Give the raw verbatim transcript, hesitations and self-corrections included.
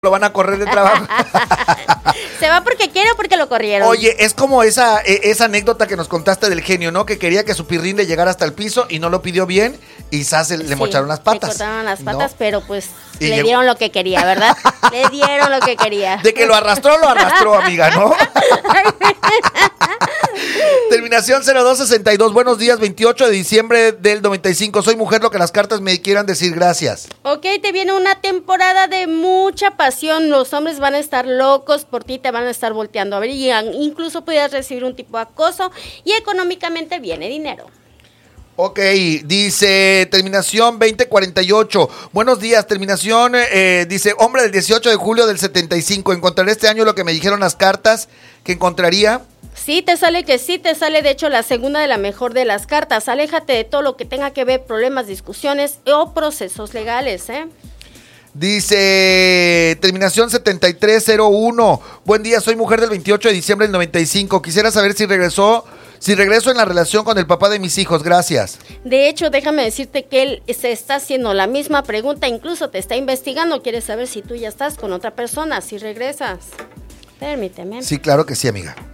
lo van a correr de trabajo. ¿Se va porque quiere o porque lo corrieron? Oye, es como esa, esa anécdota que nos contaste del genio, ¿no? Que quería que su pirrín le llegara hasta el piso y no lo pidió bien y ¡zas! Le Sí, mocharon las patas. Le cortaron las patas, ¿no? pero pues Y le llegó... dieron lo que quería, ¿verdad? Le dieron lo que quería. De que lo arrastró, lo arrastró, amiga, ¿no? Terminación cero dos sesenta y dos. Buenos días, veintiocho de diciembre del noventa y cinco. Soy mujer, lo que las cartas me quieran decir, gracias. Ok, te viene una temporada de mucha pasión. Los hombres van a estar locos por ti, te van a estar volteando a ver y incluso podrías recibir un tipo de acoso y económicamente viene dinero. Ok, dice terminación veinte cuarenta y ocho. Buenos días, terminación, eh, dice hombre del dieciocho de julio del setenta y cinco. Encontraré este año lo que me dijeron las cartas que encontraría. Sí, te sale que sí, te sale de hecho la segunda de la mejor de las cartas. Aléjate de todo lo que tenga que ver problemas, discusiones o procesos legales, ¿eh? Dice terminación setenta y tres cero uno. Buen día, soy mujer del veintiocho de diciembre del noventa y cinco. Quisiera saber si regresó, si regreso en la relación con el papá de mis hijos. Gracias. De hecho, déjame decirte que él se está haciendo la misma pregunta, incluso te está investigando. Quiere saber si tú ya estás con otra persona, si regresas. Permíteme. Sí, claro que sí, amiga.